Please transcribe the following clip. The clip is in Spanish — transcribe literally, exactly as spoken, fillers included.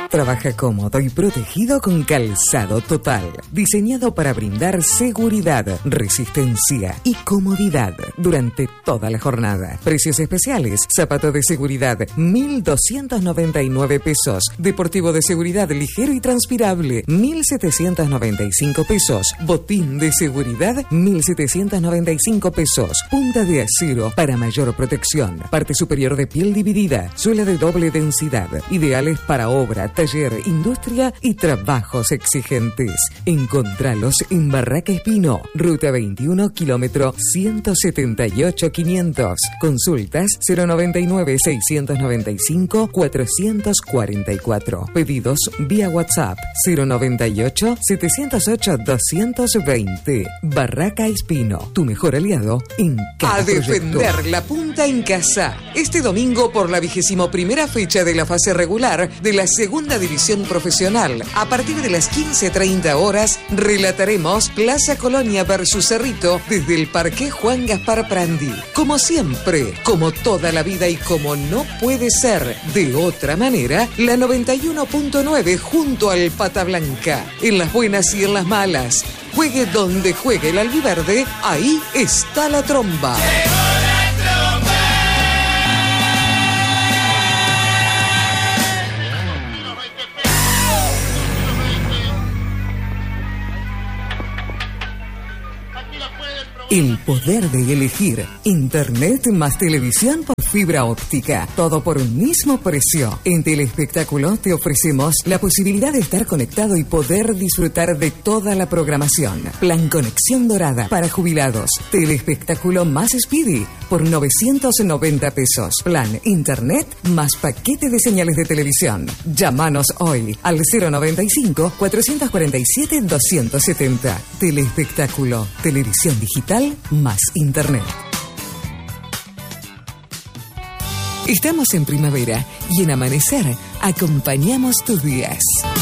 Trabaja cómodo y protegido con Calzado Total, diseñado para brindar seguridad, resistencia y comodidad durante toda la jornada. Precios especiales: zapato de seguridad mil doscientos noventa y nueve pesos, deportivo de seguridad ligero y transpirable mil setecientos noventa y cinco pesos, botín de seguridad mil setecientos noventa y cinco pesos, punta de acero para mayor protección, parte superior de piel dividida, suela de doble densidad, ideales para obra, taller, industria y trabajos exigentes. Encontralos en Barraca Espino, ruta veintiuno, kilómetro ciento setenta y ocho quinientos. Consultas cero noventa y nueve, seiscientos noventa y cinco, cuatrocientos cuarenta y cuatro. Pedidos vía WhatsApp cero noventa y ocho, setecientos ocho, doscientos veinte. Barraca Espino, tu mejor aliado en cada A proyecto. defender la punta en casa. Este domingo por la vigésimo primera fecha de la fase regular de la Segunda División Profesional. A partir de las quince treinta horas relataremos Plaza Colonia versus Cerrito desde el Parque Juan Gaspar Prandi. Como siempre, como toda la vida y como no puede ser de otra manera, la noventa y uno punto nueve junto al Pata Blanca. En las buenas y en las malas. Juegue donde juegue el albiverde, ahí está la tromba. El poder de elegir. Internet más televisión por fibra óptica. Todo por un mismo precio. En Telespectáculo te ofrecemos la posibilidad de estar conectado y poder disfrutar de toda la programación. Plan Conexión Dorada para jubilados. Telespectáculo más Speedy por novecientos noventa pesos. Plan Internet más paquete de señales de televisión. Llámanos hoy al cero noventa y cinco, cuatrocientos cuarenta y siete, doscientos setenta. Telespectáculo. Televisión digital más Internet. Estamos en primavera y en Amanecer acompañamos tus días.